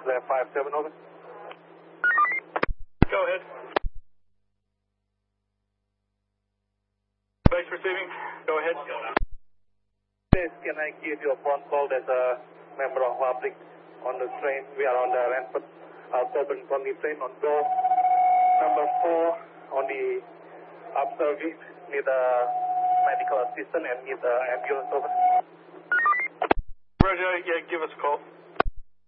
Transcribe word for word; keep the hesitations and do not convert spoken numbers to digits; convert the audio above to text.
Lab five seven, over. Go ahead. Base receiving. Go ahead. Yes, can I give you a phone call? There's a member of public on the train. We are on the Ranford Southern County train on go number four on the up service. Need a medical assistant and need an ambulance, over. Roger, yeah, give us a call.